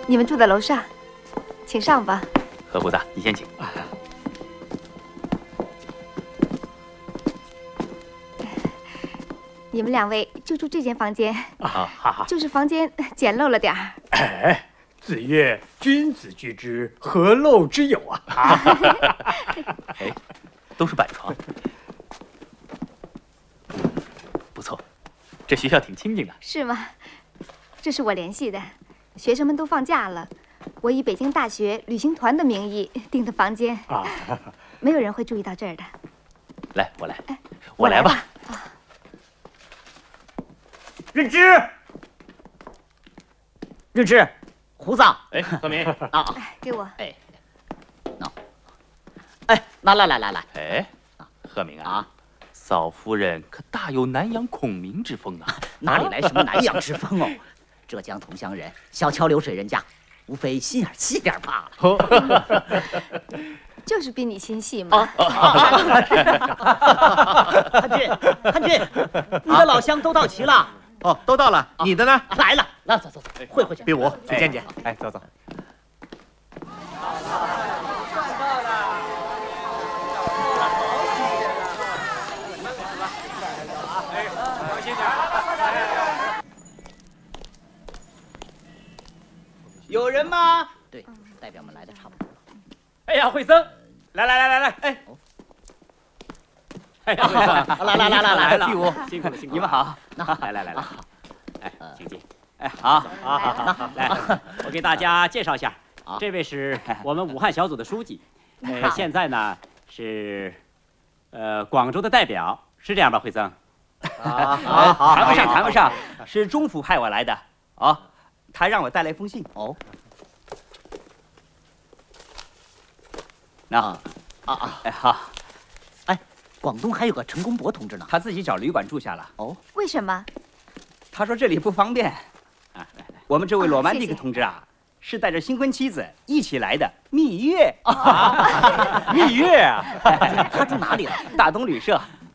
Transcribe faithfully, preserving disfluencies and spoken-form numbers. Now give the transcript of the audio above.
你们住在楼上，请上吧。 何胡子，你先请。 你们两位就住这间房间。 啊，好好。 就是房间简陋了点儿。 哎，子曰：“君子居之，何陋之有啊！” 哎，都是板床，不错。这学校挺清静的。 是吗？这是我联系的，学生们都放假了，我以北京大学旅行团的名义订的房间。啊，没有人会注意到这儿的。 来，我来，哎、我来吧。 润之，润之，胡子。 哎，何明啊， 给我。 哎，喏，哎，来来来来来。 哎，何明啊，啊嫂夫人可大有南阳孔明之风啊！ 哪里来什么南阳之风哦？浙江同乡人，小桥流水人家，无非心眼细点罢了。 就是比你心细嘛。 汉俊，汉俊，你的老乡都到齐了。 哦，都到了。你的呢？ 来了，那走走走，会会去。 比武去见见。哎，走走。 有人吗？ 对，代表们来的差不多了。 哎呀，惠僧，来来来来来，哎，哎呀，惠僧， 来来来来来了， 第五， 辛苦了，辛苦，你们好，来来来来，哎，请进，哎，好，好，好，好，来，我给大家介绍一下，这位是我们武汉小组的书记，呃，现在呢是呃广州的代表，是这样吧，惠僧？ 啊，好，好， 谈不上，谈不上，是中府派我来的，啊。他让我带来一封信哦， 那啊啊哎好， 哎，广东还有个陈公博同志呢， 他自己找旅馆住下了。 哦， 为什么？ 他说这里不方便。啊，来来，我们这位罗曼蒂克同志啊，是带着新婚妻子一起来的蜜月啊，蜜月啊， 他住哪里了？ 大东旅社，